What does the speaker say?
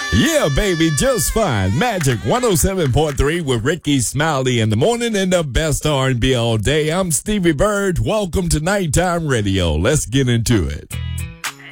Yeah, baby, just fine. Magic 107.3 with Ricky Smiley in the morning and the best R&B all day. I'm Stevie Bird. Welcome to Nighttime Radio. Let's get into it.